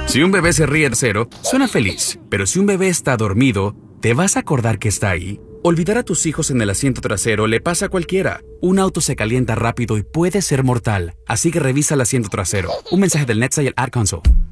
Si un bebé se ríe de cero, suena feliz. Pero si un bebé está dormido, ¿te vas a acordar que está ahí? Olvidar a tus hijos en el asiento trasero le pasa a cualquiera. Un auto se calienta rápido y puede ser mortal. Así que revisa el asiento trasero. Un mensaje del NetSail Ad Console.